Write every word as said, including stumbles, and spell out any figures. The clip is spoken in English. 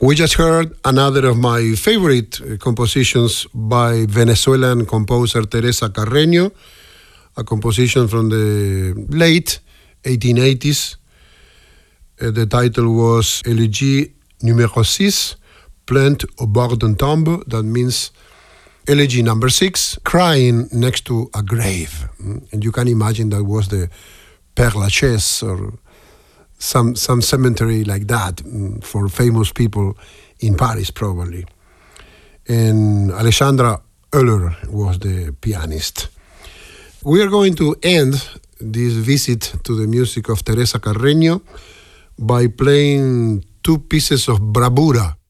We just heard another of my favorite uh, compositions by Venezuelan composer Teresa Carreño, a composition from the late eighteen eighties. Uh, the title was Élégie numéro six, Plainte au bord d'un tombe. That means Elegy number six, crying next to a grave. And you can imagine that was the Père Lachaise or some some cemetery like that for famous people in Paris, probably. And Alexandra Euler was the pianist. We are going to end this visit to the music of Teresa Carreño by playing two pieces of bravura